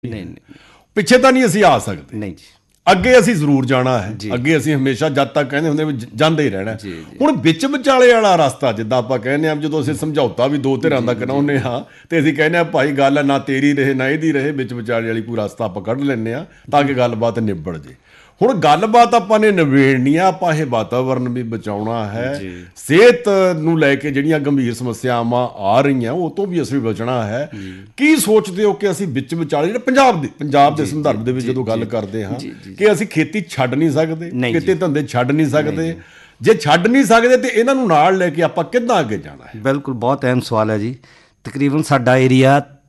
ਨਹੀਂ ਨਹੀਂ ਪਿੱਛੇ ਤਾਂ ਨਹੀਂ ਅਸੀਂ ਆ ਸਕਦੇ, ਨਹੀਂ ਜੀ। ਅੱਗੇ ਅਸੀਂ ਜ਼ਰੂਰ ਜਾਣਾ ਹੈ। ਅੱਗੇ ਅਸੀਂ ਹਮੇਸ਼ਾ ਜਦ ਤੱਕ ਕਹਿੰਦੇ ਹੁੰਦੇ ਵੀ ਜਾਂਦੇ ਹੀ ਰਹਿਣਾ। ਹੁਣ ਵਿੱਚ ਵਿਚਾਲੇ ਵਾਲਾ ਰਸਤਾ ਜਿੱਦਾਂ ਆਪਾਂ ਕਹਿੰਦੇ ਹਾਂ, ਜਦੋਂ ਅਸੀਂ ਸਮਝੌਤਾ ਵੀ ਦੋ ਧਿਰਾਂ ਦਾ ਕਰਾਉਂਦੇ ਹਾਂ ਤੇ ਅਸੀਂ ਕਹਿੰਦੇ ਹਾਂ ਭਾਈ ਗੱਲ ਨਾ ਤੇਰੀ ਰਹੇ ਨਾ ਇਹਦੀ ਰਹੇ, ਵਿੱਚ ਵਿਚਾਲੇ ਵਾਲੀ ਕੋਈ ਰਸਤਾ ਆਪਾਂ ਕੱਢ ਲੈਂਦੇ ਹਾਂ ਤਾਂ ਕਿ ਗੱਲਬਾਤ ਨਿਬੜ ਜੇ। ਹੁਣ ਗੱਲਬਾਤ ਆਪਾਂ ਨੇ ਨਿਬੇੜਨੀ ਆ, ਆਪਾਂ ਇਹ ਵਾਤਾਵਰਨ ਵੀ ਬਚਾਉਣਾ ਹੈ, ਸਿਹਤ ਨੂੰ ਲੈ ਕੇ ਜਿਹੜੀਆਂ ਗੰਭੀਰ ਸਮੱਸਿਆਵਾਂ ਆ ਰਹੀਆਂ ਉਹ ਤੋਂ ਵੀ ਅਸੀਂ ਬਚਣਾ ਹੈ। ਕੀ ਸੋਚਦੇ ਹੋ ਕਿ ਅਸੀਂ ਵਿੱਚ ਵਿਚਾਲੇ ਜਿਹੜਾ ਪੰਜਾਬ ਦੇ ਸੰਦਰਭ ਦੇ ਵਿੱਚ ਜਦੋਂ ਗੱਲ ਕਰਦੇ ਹਾਂ ਕਿ ਅਸੀਂ ਖੇਤੀ ਛੱਡ ਨਹੀਂ ਸਕਦੇ, ਕਿਤੇ ਧੰਦੇ ਛੱਡ ਨਹੀਂ ਸਕਦੇ, ਜੇ ਛੱਡ ਨਹੀਂ ਸਕਦੇ ਤੇ ਇਹਨਾਂ ਨੂੰ ਨਾਲ ਲੈ ਕੇ ਆਪਾਂ ਕਿੱਦਾਂ ਅੱਗੇ ਜਾਣਾ ਹੈ? ਬਿਲਕੁਲ ਬਹੁਤ ਅਹਿਮ ਸਵਾਲ ਹੈ ਜੀ। ਤਕਰੀਬਨ ਸਾਡਾ ਏਰੀਆ